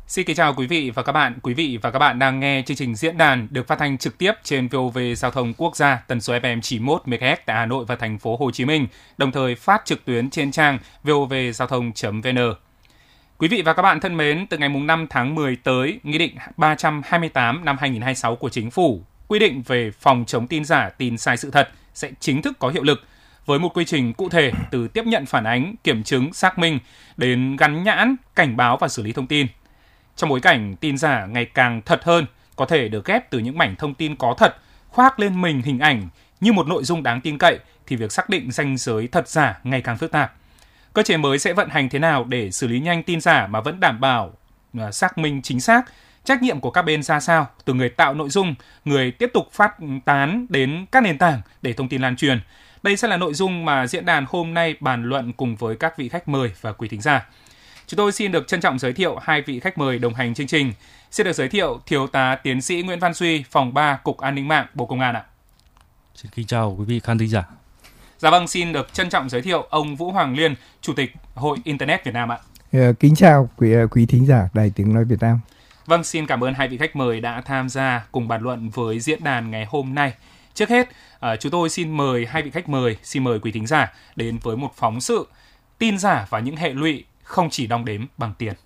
Xin kính chào quý vị và các bạn. Quý vị và các bạn đang nghe chương trình diễn đàn được phát thanh trực tiếp trên VOV Giao thông Quốc gia tần số FM 91 MHz tại Hà Nội và thành phố Hồ Chí Minh, đồng thời phát trực tuyến trên trang vovgiao thông.vn. Quý vị và các bạn thân mến, từ ngày 5 tháng 10 tới, Nghị định 328 năm 2026 của Chính phủ quy định về phòng chống tin giả, tin sai sự thật sẽ chính thức có hiệu lực với một quy trình cụ thể từ tiếp nhận phản ánh, kiểm chứng, xác minh đến gắn nhãn, cảnh báo và xử lý thông tin. Trong bối cảnh tin giả ngày càng thật hơn, có thể được ghép từ những mảnh thông tin có thật, khoác lên mình hình ảnh như một nội dung đáng tin cậy, thì việc xác định ranh giới thật giả ngày càng phức tạp. Cơ chế mới sẽ vận hành thế nào để xử lý nhanh tin giả mà vẫn đảm bảo xác minh chính xác? Trách nhiệm của các bên ra sao, từ người tạo nội dung, người tiếp tục phát tán đến các nền tảng để thông tin lan truyền? Đây sẽ là nội dung mà diễn đàn hôm nay bàn luận cùng với các vị khách mời và quý thính giả. Chúng tôi xin được trân trọng giới thiệu hai vị khách mời đồng hành chương trình. Xin được giới thiệu Thiếu tá Tiến sĩ Nguyễn Văn Duy, Phòng 3, Cục An ninh mạng, Bộ Công an ạ. Xin kính chào quý vị khán thính giả. Dạ vâng, xin được trân trọng giới thiệu ông Vũ Hoàng Liên, Chủ tịch Hội Internet Việt Nam ạ. Kính chào quý thính giả Đài Tiếng Nói Việt Nam. Vâng, xin cảm ơn hai vị khách mời đã tham gia cùng bàn luận với diễn đàn ngày hôm nay. Trước hết, chúng tôi xin mời hai vị khách mời, xin mời quý thính giả đến với một phóng sự tin giả và những hệ lụy không chỉ đong đếm bằng tiền.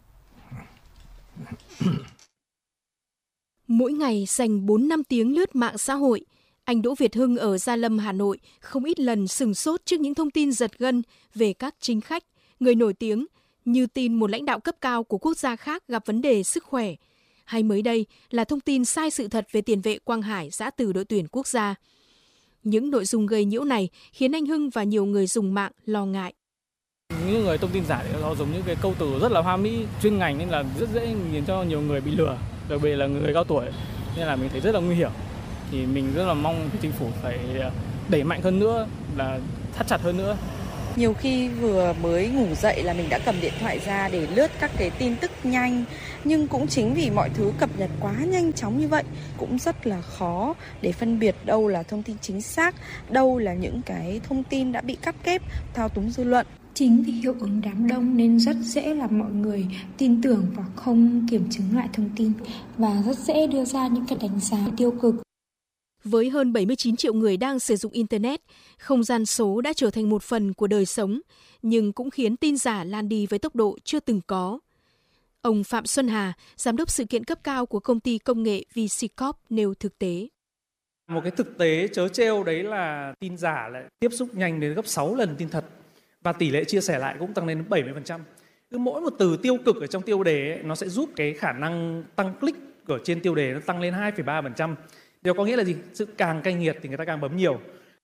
Mỗi ngày dành 4-5 tiếng lướt mạng xã hội, anh Đỗ Việt Hưng ở Gia Lâm, Hà Nội không ít lần sửng sốt trước những thông tin giật gân về các chính khách, người nổi tiếng, như tin một lãnh đạo cấp cao của quốc gia khác gặp vấn đề sức khỏe, hay mới đây là thông tin sai sự thật về tiền vệ Quang Hải giã từ đội tuyển quốc gia. Những nội dung gây nhiễu này khiến anh Hưng và nhiều người dùng mạng lo ngại. Những người thông tin giả thì nó giống những cái câu từ rất là hoa mỹ, chuyên ngành nên là rất dễ khiến cho nhiều người bị lừa, đặc biệt là người cao tuổi, nên là mình thấy rất là nguy hiểm. Thì mình rất là mong chính phủ phải đẩy mạnh hơn nữa, là thắt chặt hơn nữa. Nhiều khi vừa mới ngủ dậy là mình đã cầm điện thoại ra để lướt các cái tin tức nhanh, nhưng cũng chính vì mọi thứ cập nhật quá nhanh chóng như vậy cũng rất là khó để phân biệt đâu là thông tin chính xác, đâu là những cái thông tin đã bị cắt ghép, thao túng dư luận. Chính vì hiệu ứng đám đông nên rất dễ làm mọi người tin tưởng và không kiểm chứng lại thông tin, và rất dễ đưa ra những cái đánh giá tiêu cực. Với hơn 79 triệu người đang sử dụng Internet, không gian số đã trở thành một phần của đời sống, nhưng cũng khiến tin giả lan đi với tốc độ chưa từng có. Ông Phạm Xuân Hà, giám đốc sự kiện cấp cao của công ty công nghệ VC Corp nêu thực tế. Một cái thực tế trớ trêu đấy là tin giả lại tiếp xúc nhanh đến gấp 6 lần tin thật, và tỷ lệ chia sẻ lại cũng tăng lên đến 70%. Cứ mỗi một từ tiêu cực ở trong tiêu đề ấy, nó sẽ giúp cái khả năng tăng click ở trên tiêu đề nó tăng lên 2,3%. Điều có nghĩa là gì? Sự càng cay nghiệt thì người ta càng bấm nhiều.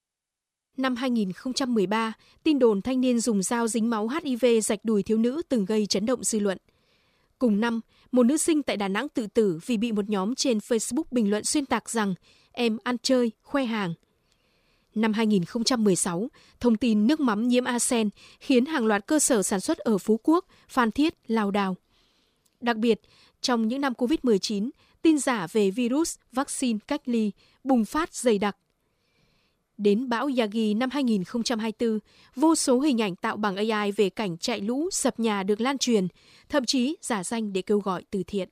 Năm 2013, tin đồn thanh niên dùng dao dính máu HIV rạch đùi thiếu nữ từng gây chấn động dư luận. Cùng năm, một nữ sinh tại Đà Nẵng tự tử vì bị một nhóm trên Facebook bình luận xuyên tạc rằng em ăn chơi, khoe hàng. Năm 2016, thông tin nước mắm nhiễm arsen khiến hàng loạt cơ sở sản xuất ở Phú Quốc, Phan Thiết lao đao. Đặc biệt, trong những năm Covid-19, tin giả về virus, vaccine, cách ly bùng phát dày đặc. Đến bão Yagi năm 2024, vô số hình ảnh tạo bằng AI về cảnh chạy lũ, sập nhà được lan truyền, thậm chí giả danh để kêu gọi từ thiện.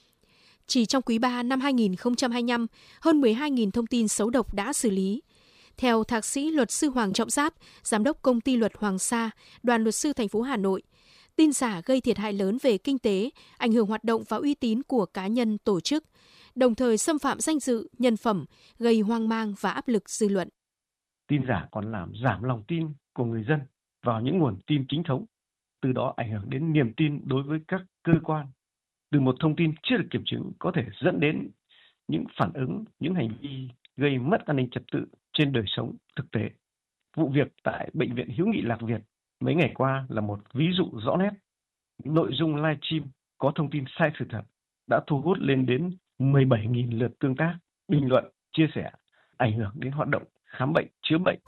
Chỉ trong quý 3 năm 2025, hơn 12.000 thông tin xấu độc đã xử lý. Theo Thạc sĩ luật sư Hoàng Trọng Giáp, Giám đốc Công ty Luật Hoàng Sa, Đoàn luật sư thành phố Hà Nội, tin giả gây thiệt hại lớn về kinh tế, ảnh hưởng hoạt động và uy tín của cá nhân, tổ chức, đồng thời xâm phạm danh dự, nhân phẩm, gây hoang mang và áp lực dư luận. Tin giả còn làm giảm lòng tin của người dân vào những nguồn tin chính thống, từ đó ảnh hưởng đến niềm tin đối với các cơ quan. Từ một thông tin chưa được kiểm chứng có thể dẫn đến những phản ứng, những hành vi gây mất an ninh trật tự trên đời sống thực tế. Vụ việc tại Bệnh viện Hữu nghị Lạc Việt mấy ngày qua là một ví dụ rõ nét. Nội dung livestream có thông tin sai sự thật đã thu hút lên đến 17.000 lượt tương tác, bình luận, chia sẻ, ảnh hưởng đến hoạt động khám bệnh, chữa bệnh.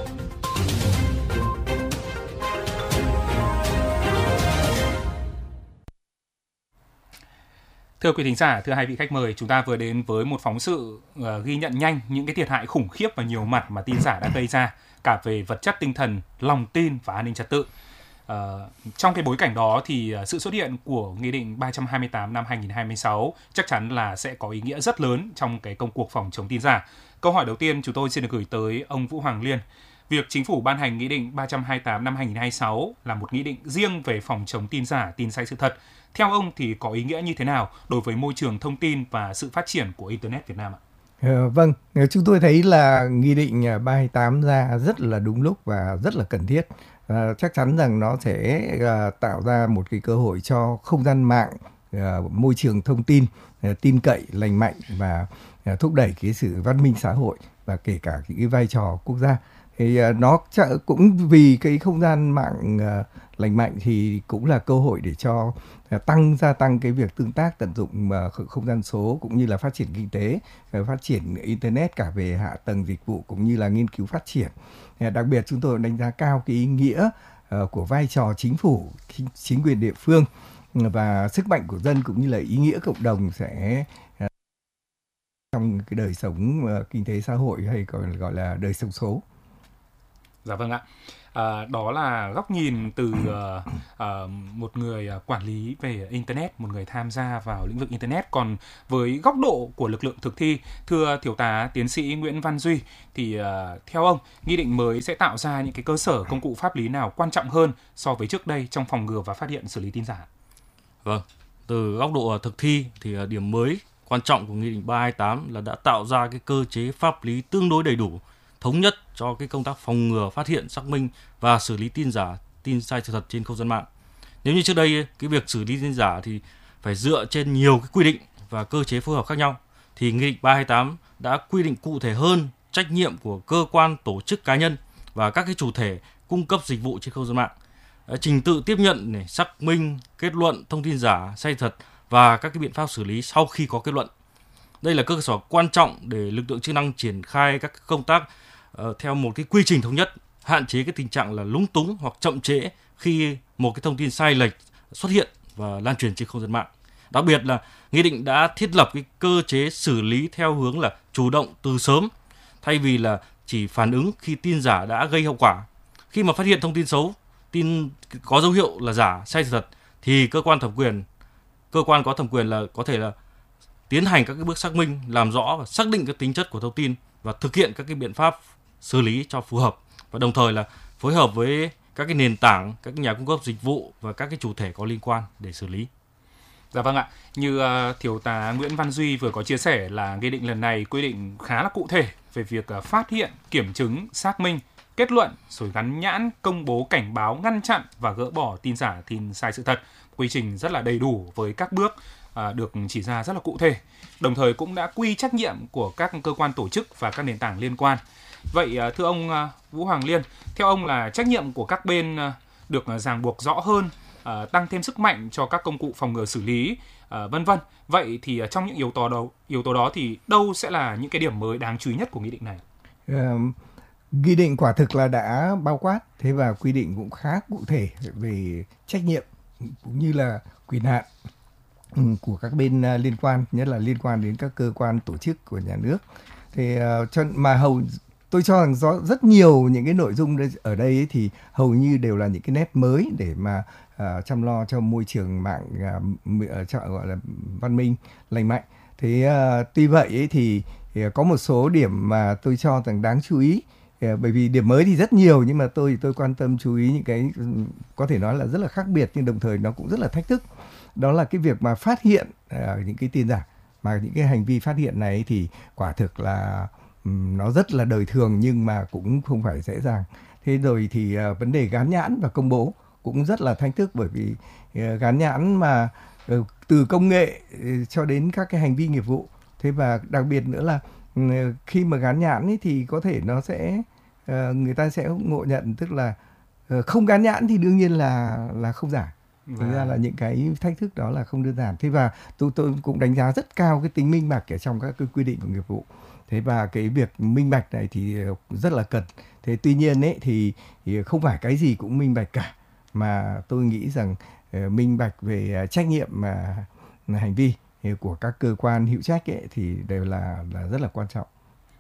Thưa quý thính giả, thưa hai vị khách mời, chúng ta vừa đến với một phóng sự ghi nhận nhanh những cái thiệt hại khủng khiếp và nhiều mặt mà tin giả đã gây ra, cả về vật chất tinh thần, lòng tin và an ninh trật tự. Trong cái bối cảnh đó thì sự xuất hiện của Nghị định 328 năm 2026 chắc chắn là sẽ có ý nghĩa rất lớn trong cái công cuộc phòng chống tin giả. Câu hỏi đầu tiên chúng tôi xin được gửi tới ông Vũ Hoàng Liên. Việc chính phủ ban hành Nghị định 328 năm 2026 là một nghị định riêng về phòng chống tin giả, tin sai sự thật. Theo ông thì có ý nghĩa như thế nào đối với môi trường thông tin và sự phát triển của Internet Việt Nam ạ? Vâng, chúng tôi thấy là Nghị định 328 ra rất là đúng lúc và rất là cần thiết. Chắc chắn rằng nó sẽ tạo ra một cái cơ hội cho không gian mạng, môi trường thông tin, tin cậy, lành mạnh và thúc đẩy cái sự văn minh xã hội và kể cả những cái vai trò quốc gia. Thì nó cũng vì cái không gian mạng lành mạnh thì cũng là cơ hội để cho gia tăng cái việc tương tác, tận dụng không gian số cũng như là phát triển kinh tế, phát triển Internet cả về hạ tầng dịch vụ cũng như là nghiên cứu phát triển. Đặc biệt chúng tôi đánh giá cao cái ý nghĩa của vai trò chính phủ, chính quyền địa phương và sức mạnh của dân cũng như là ý nghĩa cộng đồng sẽ trong cái đời sống kinh tế xã hội hay còn gọi là đời sống số. Dạ vâng ạ. Đó là góc nhìn từ một người quản lý về Internet, một người tham gia vào lĩnh vực Internet. Còn với góc độ của lực lượng thực thi, thưa Thiếu tá Tiến sĩ Nguyễn Văn Duy, thì theo ông, nghị định mới sẽ tạo ra những cái cơ sở công cụ pháp lý nào quan trọng hơn so với trước đây trong phòng ngừa và phát hiện xử lý tin giả? Vâng, từ góc độ thực thi thì điểm mới quan trọng của Nghị định 328 là đã tạo ra cái cơ chế pháp lý tương đối đầy đủ, thống nhất cho cái công tác phòng ngừa, phát hiện, xác minh và xử lý tin giả, tin sai sự thật trên không gian mạng. Nếu như trước đây cái việc xử lý tin giả thì phải dựa trên nhiều cái quy định và cơ chế phối hợp khác nhau, thì Nghị định 328 đã quy định cụ thể hơn trách nhiệm của cơ quan, tổ chức, cá nhân và các cái chủ thể cung cấp dịch vụ trên không gian mạng, trình tự tiếp nhận, xác minh, kết luận thông tin giả, sai sự thật và các cái biện pháp xử lý sau khi có kết luận. Đây là cơ sở quan trọng để lực lượng chức năng triển khai các công tác theo một cái quy trình thống nhất, hạn chế cái tình trạng là lúng túng hoặc chậm trễ khi một cái thông tin sai lệch xuất hiện và lan truyền trên không gian mạng. Đặc biệt là nghị định đã thiết lập cái cơ chế xử lý theo hướng là chủ động từ sớm, thay vì là chỉ phản ứng khi tin giả đã gây hậu quả. Khi mà phát hiện thông tin xấu, tin có dấu hiệu là giả, sai sự thật thì cơ quan có thẩm quyền là có thể là tiến hành các cái bước xác minh, làm rõ và xác định cái tính chất của thông tin và thực hiện các cái biện pháp xử lý cho phù hợp, và đồng thời là phối hợp với các cái nền tảng, các nhà cung cấp dịch vụ và các cái chủ thể có liên quan để xử lý. Dạ vâng ạ, như Thiếu tá Nguyễn Văn Duy vừa có chia sẻ là nghị định lần này quy định khá là cụ thể về việc phát hiện, kiểm chứng, xác minh, kết luận, rồi gắn nhãn, công bố cảnh báo, ngăn chặn và gỡ bỏ tin giả, tin sai sự thật. Quy trình rất là đầy đủ với các bước được chỉ ra rất là cụ thể. Đồng thời cũng đã quy trách nhiệm của các cơ quan tổ chức và các nền tảng liên quan. Vậy thưa ông Vũ Hoàng Liên, theo ông là trách nhiệm của các bên được ràng buộc rõ hơn, tăng thêm sức mạnh cho các công cụ phòng ngừa xử lý, vân vân. Vậy thì trong những yếu tố đó thì đâu sẽ là những cái điểm mới đáng chú ý nhất của nghị định này? Nghị định quả thực là đã bao quát, thế và quy định cũng khá cụ thể về trách nhiệm cũng như là quyền hạn của các bên liên quan, nhất là liên quan đến các cơ quan tổ chức của nhà nước. Thì tôi cho rằng rất nhiều những cái nội dung ở đây ấy thì hầu như đều là những cái nét mới để mà chăm lo cho môi trường mạng gọi là văn minh, lành mạnh. Thế tuy vậy ấy thì có một số điểm mà tôi cho rằng đáng chú ý, bởi vì điểm mới thì rất nhiều nhưng mà tôi quan tâm chú ý những cái có thể nói là rất là khác biệt nhưng đồng thời nó cũng rất là thách thức. Đó là cái việc mà phát hiện những cái tin giả, mà những cái hành vi phát hiện này thì quả thực là nó rất là đời thường nhưng mà cũng không phải dễ dàng. Thế rồi thì vấn đề gán nhãn và công bố cũng rất là thách thức, bởi vì gán nhãn mà từ công nghệ cho đến các cái hành vi nghiệp vụ. Thế và đặc biệt nữa là khi mà gán nhãn ấy thì có thể nó sẽ người ta sẽ ngộ nhận, tức là không gán nhãn thì đương nhiên là không giả. Thực ra là những cái thách thức đó là không đơn giản. Thế và tôi cũng đánh giá rất cao cái tính minh bạch ở trong các cái quy định của nghiệp vụ. Thế và cái việc minh bạch này thì rất là cần. Thế tuy nhiên ấy thì không phải cái gì cũng minh bạch cả, mà tôi nghĩ rằng minh bạch về trách nhiệm hành vi của các cơ quan hữu trách ấy thì đều là rất là quan trọng.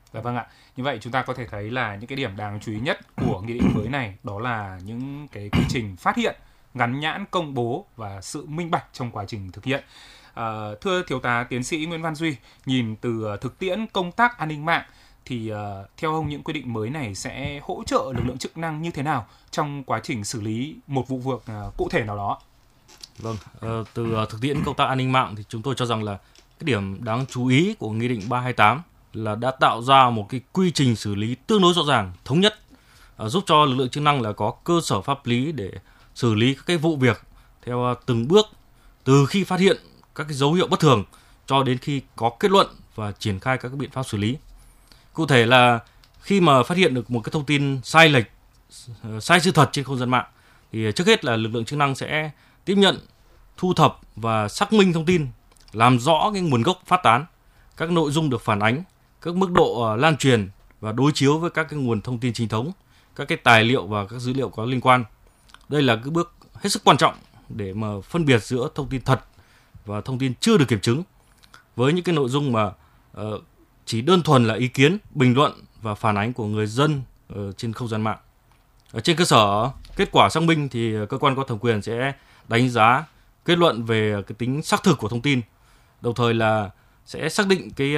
Dạ vâng ạ. Như vậy chúng ta có thể thấy là những cái điểm đáng chú ý nhất của nghị định mới này đó là những cái quy trình phát hiện, gắn nhãn, công bố và sự minh bạch trong quá trình thực hiện. Thưa Thiếu tá Tiến sĩ Nguyễn Văn Duy, nhìn từ thực tiễn công tác an ninh mạng thì theo ông những quy định mới này sẽ hỗ trợ lực lượng chức năng như thế nào trong quá trình xử lý một vụ việc cụ thể nào đó? Vâng, từ thực tiễn công tác an ninh mạng thì chúng tôi cho rằng là cái điểm đáng chú ý của Nghị định 328 là đã tạo ra một cái quy trình xử lý tương đối rõ ràng, thống nhất, giúp cho lực lượng chức năng là có cơ sở pháp lý để xử lý các cái vụ việc theo từng bước, từ khi phát hiện các cái dấu hiệu bất thường cho đến khi có kết luận và triển khai các cái biện pháp xử lý. Cụ thể là khi mà phát hiện được một cái thông tin sai lệch, sai sự thật trên không gian mạng thì trước hết là lực lượng chức năng sẽ tiếp nhận, thu thập và xác minh thông tin, làm rõ cái nguồn gốc phát tán, các nội dung được phản ánh, các mức độ lan truyền và đối chiếu với các cái nguồn thông tin chính thống, các cái tài liệu và các dữ liệu có liên quan. Đây là cái bước hết sức quan trọng để mà phân biệt giữa thông tin thật và thông tin chưa được kiểm chứng. Với những cái nội dung mà chỉ đơn thuần là ý kiến, bình luận và phản ánh của người dân trên không gian mạng. Trên cơ sở kết quả xác minh thì cơ quan có thẩm quyền sẽ đánh giá, kết luận về cái tính xác thực của thông tin, đồng thời là sẽ xác định cái